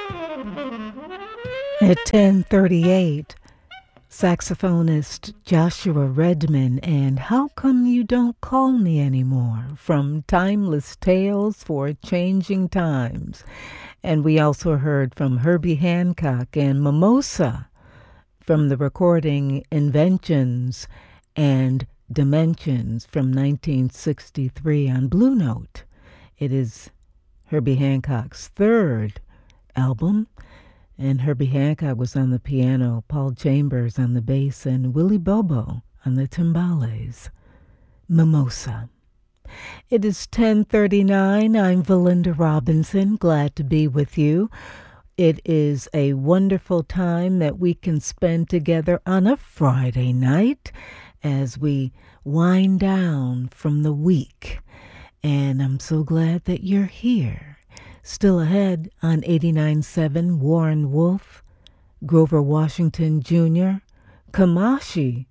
At 10:38, saxophonist Joshua Redman and How Come You Don't Call Me Anymore from Timeless Tales for Changing Times. And we also heard from Herbie Hancock and Mimosa from the recording Inventions and Dimensions from 1963 on Blue Note. It is Herbie Hancock's third album, and Herbie Hancock was on the piano, Paul Chambers on the bass, and Willie Bobo on the timbales. Mimosa. It is 10:39. I'm Valinda Robinson. Glad to be with you. It is a wonderful time that we can spend together on a Friday night as we wind down from the week. And I'm so glad that you're here. Still ahead on 89.7, Warren Wolf, Grover Washington Jr., Kamasi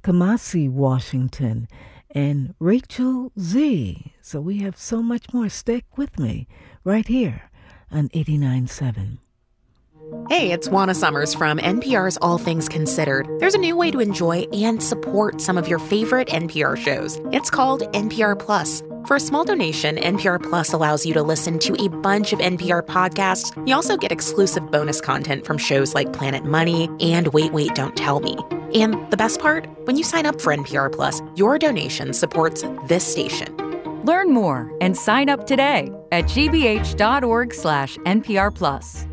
Washington, and Rachel Z. So we have so much more. Stick with me right here on 89.7. Hey, it's Juana Summers from NPR's All Things Considered. There's a new way to enjoy and support some of your favorite NPR shows. It's called NPR Plus. For a small donation, NPR Plus allows you to listen to a bunch of NPR podcasts. You also get exclusive bonus content from shows like Planet Money and Wait, Wait, Don't Tell Me. And the best part? When you sign up for NPR Plus, your donation supports this station. Learn more and sign up today at gbh.org/NPR Plus.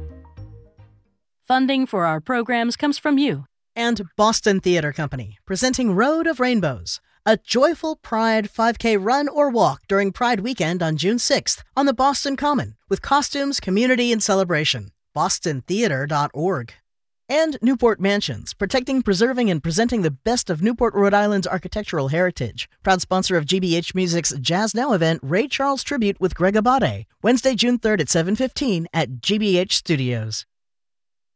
Funding for our programs comes from you. And Boston Theater Company, presenting Road of Rainbows, a joyful Pride 5K run or walk during Pride weekend on June 6th on the Boston Common, with costumes, community, and celebration. BostonTheater.org. And Newport Mansions, protecting, preserving, and presenting the best of Newport, Rhode Island's architectural heritage. Proud sponsor of GBH Music's Jazz Now event, Ray Charles Tribute with Greg Abate, Wednesday, June 3rd at 7:15 at GBH Studios.